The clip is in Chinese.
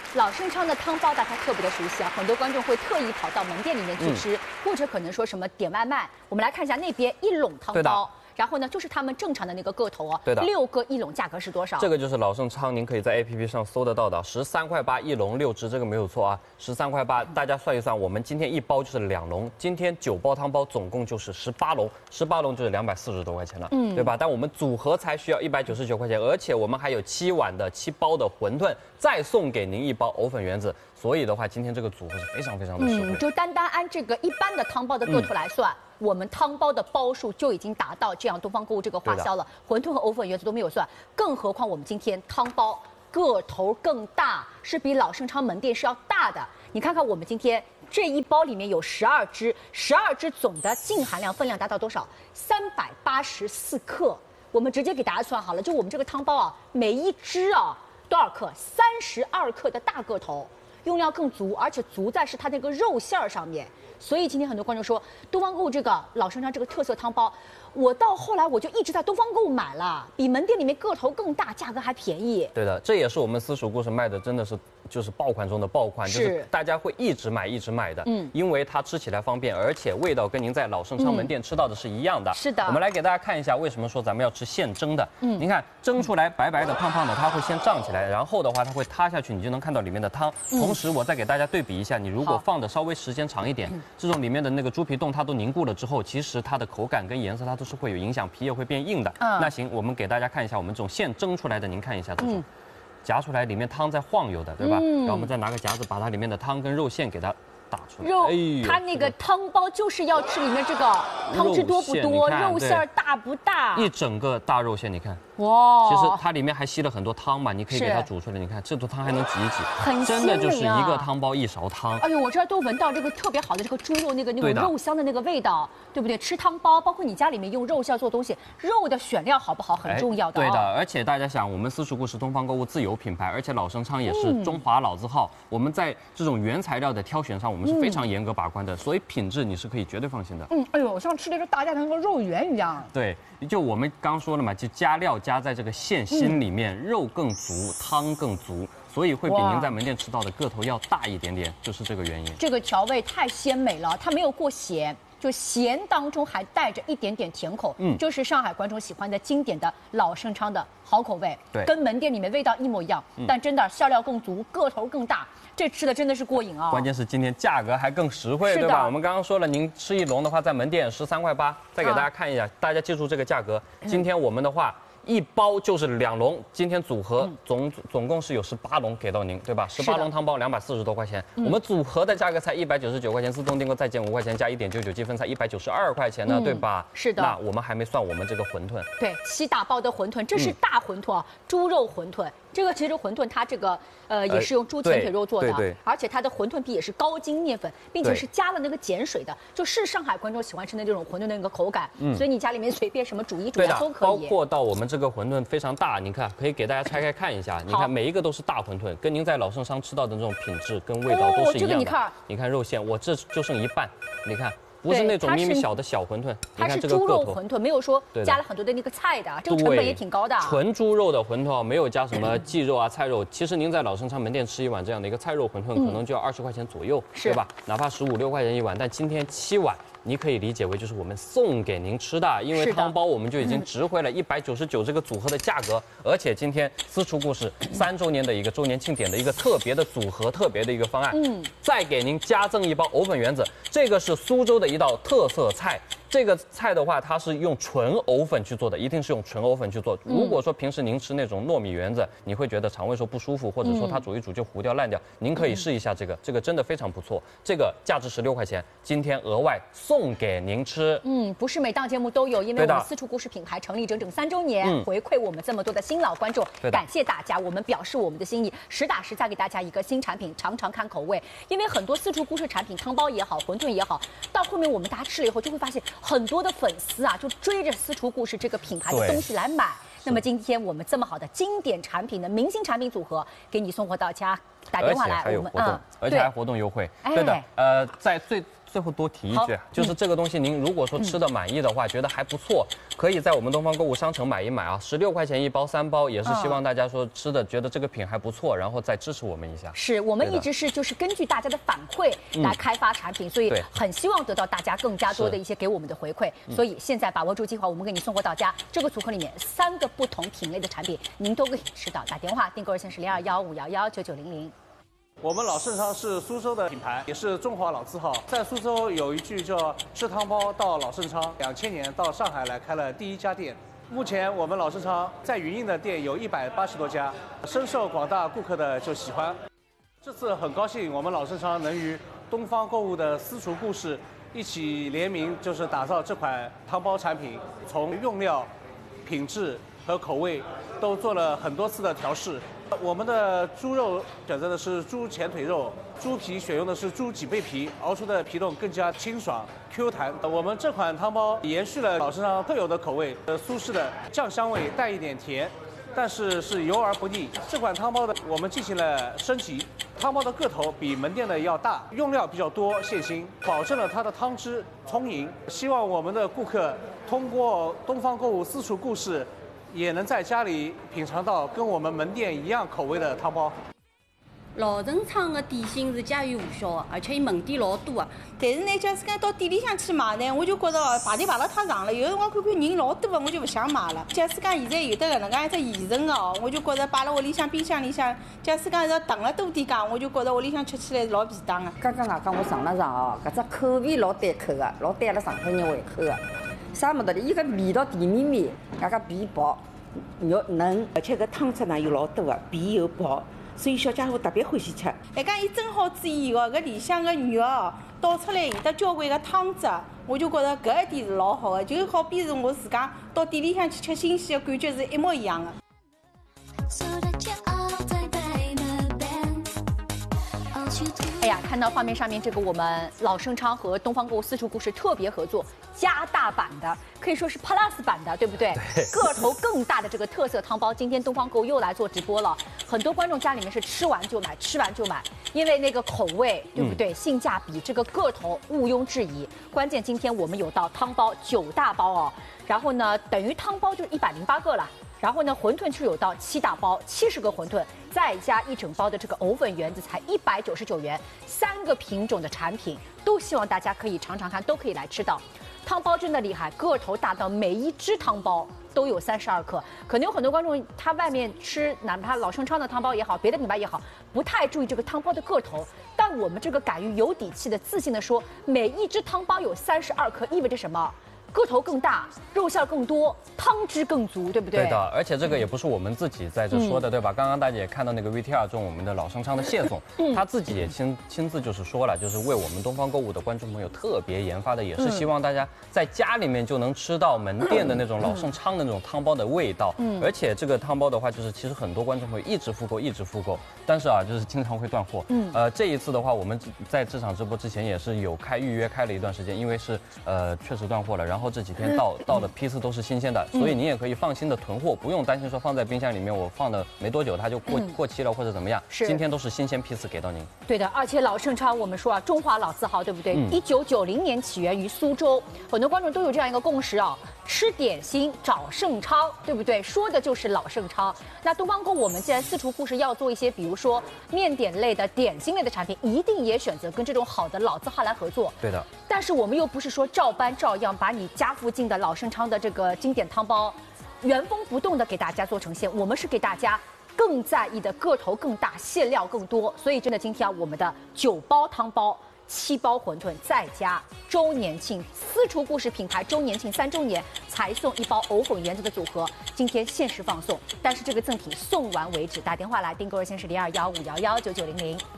老盛昌的汤包大家特别的熟悉啊，很多观众会特意跑到门店里面去吃，或者可能说什么点外卖。我们来看一下那边一笼汤包。然后呢，就是他们正常的那个个头哦， 对的 ，6个一笼，价格是多少？ 这个就是老盛昌，您可以在 APP 上搜得到的，13块8一笼6只，这个没有错啊，13块8，大家算一算，我们今天一包就是2笼，今天9包汤包总共就是18笼，18笼就是240多块钱了，对吧？但我们组合才需要199块钱，而且我们还有7碗的7包的馄饨，再送给您1包藕粉圆子，所以的话，今天这个组合是非常非常的实惠。 就单按这个一般的汤包的个头来算。我们汤包的包数就已经达到这样东方购物这个花销了，馄饨和藕粉圆子都没有算，更何况我们今天汤包个头更大，是比老盛昌门店是要大的。你看看我们今天这一包里面有12只，12只总的净含量分量达到多少？384克。我们直接给大家算好了，就我们这个汤包啊，每一只啊多少克？32克的大个头。用料更足，而且足在是它那个肉馅儿上面，所以今天很多观众说，东方购物这个老盛昌这个特色汤包，我到后来我就一直在东方购物买了，比门店里面个头更大，价格还便宜。 对的，这也是我们私塾故事卖的，真的是就是爆款中的爆款，就是大家会一直买的，因为它吃起来方便，而且味道跟您在老盛昌门店吃到的是一样的。 是的， 我们来给大家看一下，为什么说咱们要吃现蒸的？您看蒸出来白白的、胖胖的，它会先胀起来，然后的话它会塌下去，你就能看到里面的汤。同时我再给大家对比一下，你如果放的稍微时间长一点，这种里面的那个猪皮冻它都凝固了之后，其实它的口感跟颜色它都是会有影响，皮也会变硬的。那行，我们给大家看一下我们这种现蒸出来的，您看一下这种。夹出来，里面汤在晃悠的，对吧？然后我们再拿个夹子把它里面的汤跟肉馅给它打出来。 它那个汤包就是要吃里面这个汤汁多不多，肉馅大不大？ 一整个大肉馅，你看。 哇， 其实它里面还吸了很多汤嘛，你可以给它煮出来。你看这坨汤还能挤一挤， 很真的就是一个汤包一勺汤。 哎呦，我这儿都闻到这个特别好的这个猪肉那种肉香的那个味道，对不对？吃汤包，包括你家里面用肉馅做东西，肉的选料好不好很重要的。 对的，而且大家想，我们私塾故事东方购物自有品牌，而且老盛昌也是中华老字号，我们在这种原材料的挑选上，我们是非常严格把关的，所以品质你是可以绝对放心的。 哎呦，像吃的是大家的那个肉圆一样。 对，就我们刚说了嘛，就加料加在这个馅心里面，肉更足，汤更足，所以会比您在门店吃到的个头要大一点点，就是这个原因。 这个调味太鲜美了，它没有过咸。就咸当中还带着一点点甜口，就是上海观众喜欢的经典的老盛昌的好口味， 对， 跟门店里面味道一模一样，但真的馅料更足，个头更大，这吃的真的是过瘾啊！ 关键是今天价格还更实惠，对吧？我们刚刚说了，您吃一笼的话，在门店13块8，再给大家看一下，大家记住这个价格。今天我们的话。一包就是2笼，今天组合总共是有18笼给到您，对吧？18笼汤包240多块钱，我们组合的价格才199块钱，自动订购再减5块钱，加1.99积分才192块钱呢，对吧？ 是的。 那我们还没算我们这个馄饨， 对，7大包的馄饨，这是大馄饨啊，猪肉馄饨。这个其实馄饨它这个也是用猪前腿肉做的， 对， 而且它的馄饨皮也是高筋面粉，并且是加了那个碱水的，就是上海观众喜欢吃的这种馄饨的那个口感，所以你家里面随便什么煮一煮都可以。 包括到我们这个馄饨非常大，你看可以给大家拆开看一下，你看每一个都是大馄饨，跟您在老盛昌吃到的那种品质跟味道都是一样的。你看肉馅，我这就剩一半，你看。不是那种咪咪小的小馄饨， 它是猪肉馄饨，没有说加了很多的那个菜的，这个成本也挺高的。 纯猪肉的馄饨没有加什么鸡肉啊、菜肉。其实您在老盛昌门店吃一碗这样的一个菜肉馄饨，可能就要20块钱左右，对吧？哪怕15、16块钱一碗，但今天7碗。你可以理解为就是我们送给您吃的，因为汤包我们就已经值回了199这个组合的价格，而且今天私厨故事3周年的一个周年庆典的一个特别的组合，特别的一个方案，再给您加赠一包藕粉圆子，这个是苏州的一道特色菜。这个菜的话，它是用纯藕粉去做的，一定是用纯藕粉去做。如果说平时您吃那种糯米圆子，你会觉得肠胃说不舒服，或者说它煮一煮就糊掉烂掉，您可以试一下这个，这个真的非常不错。这个价值16块钱，今天额外送给您吃。 不是每档节目都有，因为我们私厨故事品牌成立整整3周年，回馈我们这么多的新老观众，感谢大家，我们表示我们的心意，实打实再给大家一个新产品，尝尝看口味。因为很多私厨故事产品，汤包也好，馄饨也好，到后面我们大家吃了以后就会发现。很多的粉丝啊，就追着私厨故事这个品牌的东西来买。那么今天我们这么好的经典产品的明星产品组合，给你送货到家，打电话来， 我们而且还活动优惠。对的，在最后多提一句，就是这个东西您如果说吃的满意的话，觉得还不错，可以在我们东方购物商城买一买啊，16块钱一包3包，也是希望大家说吃的觉得这个品还不错，然后再支持我们一下。 是我们一直是就是根据大家的反馈来开发产品，所以很希望得到大家更加多的一些给我们的回馈。所以现在把握住机会，我们给你送货到家。这个组合里面3个不同品类的产品，您都可以吃到。打电话订购热线是0215119900。 我们老盛昌是苏州的品牌，也是中华老字号。在苏州有一句叫“吃汤包到老盛昌”， 2000年到上海来开了第1家店。目前我们老盛昌在云印的店有180多家，深受广大顾客的喜欢。这次很高兴，我们老盛昌能与东方购物的私厨故事一起联名，打造这款汤包产品，从用料、品质和口味都做了很多次的调试。我们的猪肉选择的是猪前腿肉，猪皮选用的是猪脊背皮，熬出的皮冻更加清爽 Q 弹。我们这款汤包延续了老盛昌特有的口味，苏式的酱香味带一点甜，但是油而不腻。这款汤包我们进行了升级，汤包的个头比门店的要大，用料比较多，现新，保证了它的汤汁充盈。希望我们的顾客通过东方购物私厨故事，也能在家里品尝到跟我们门店一样口味的汤包。 老盛昌的点心是家喻户晓的，而且伊门店老多啊。但是呢，假使讲到店里向去买呢，我就觉得排队排得太长了。有辰光看看人老多的，我就不想买了。假使讲现在有得搿能介一只现成的哦，我就觉得摆辣屋里向冰箱里向，假使讲要囤了多点讲，我就觉得屋里向吃起来是老便当的。 刚刚外讲我尝了尝哦，搿只口味老对口的，老对阿拉上海人胃口的。啥么道理？伊个味道甜绵绵，外加皮薄，肉嫩，而且搿汤汁呢又老多的，皮又薄。所以小家伙特别欢喜吃。 还讲伊蒸好之以后，搿里向个肉哦倒出来有得交关个汤汁，我就觉得搿一点是老好的，就好比是我自家到店里向去吃新鲜的感觉是一模一样的。 哎呀，看到画面上面这个我们老盛昌和东方购物私厨故事特别合作加大版的，可以说是 Plus 版的，对不对？个头更大的这个特色汤包，今天东方购物又来做直播了。很多观众家里面是吃完就买，吃完就买，因为那个口味，对不对？性价比，这个个头毋庸置疑。关键今天我们有到汤包9大包哦，然后呢，等于汤包就108个了。然后呢，馄饨是有到7大包，70个馄饨，再加1整包的这个藕粉圆子，才199元。3个品种的产品，都希望大家可以尝尝看，都可以来吃到。汤包真的厉害，个头大到每一只汤包都有32克。可能有很多观众他外面吃，哪怕老盛昌的汤包也好，别的品牌也好，不太注意这个汤包的个头。但我们这个敢于有底气的、自信的说，每一只汤包有32克，意味着什么？个头更大，肉馅更多，汤汁更足，对不对？ 对的，而且这个也不是我们自己在这说的，对吧？刚刚大家也看到那个 VTR 中，我们的老盛昌的谢总，他自己也亲自就是说了，就是为我们东方购物的观众朋友特别研发的，也是希望大家在家里面就能吃到门店的那种老盛昌的那种汤包的味道。而且这个汤包的话，就是其实很多观众会一直复购，但是啊，就是经常会断货。这一次的话，我们在这场直播之前也是有预约开了一段时间，因为是确实断货了，然后这几天到的批次都是新鲜的，所以你也可以放心的囤货，不用担心说放在冰箱里面我放的没多久它就过期了或者怎么样。今天都是新鲜批次给到您。 对的，而且老盛昌我们说啊，中华老字号，对不对？1990年起源于苏州，很多观众都有这样一个共识啊，吃点心找盛昌，对不对？说的就是老盛昌。那东方购我们既然私厨故事要做一些，比如说面点类的、点心类的产品，一定也选择跟这种好的老字号来合作。 对的。 但是我们又不是说照搬照样把你家附近的老盛昌的这个经典汤包原封不动的给大家做呈现，我们是给大家更在意的个头更大、馅料更多。所以真的今天我们的9包汤包、7包馄饨，再加周年庆私厨故事品牌周年庆3周年才送1包藕粉圆子的组合，今天限时放送，但是这个赠品送完为止。打电话来订购热线是0215119900。